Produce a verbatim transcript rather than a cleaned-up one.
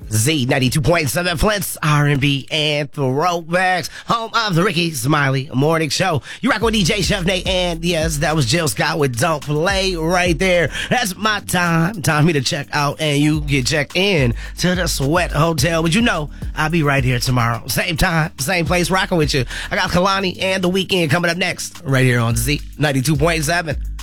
Z ninety-two point seven Flint's R and B and throwbacks, home of the Ricky Smiley Morning Show. You rock with D J Chef Nate, and yes, that was Jill Scott with Don't Play right there. That's my time. Time for me to check out, and you get checked in to the Sweat Hotel. But you know, I'll be right here tomorrow. Same time, same place, rocking with you. I got Kalani and The Weeknd coming up next, right here on Z ninety-two point seven.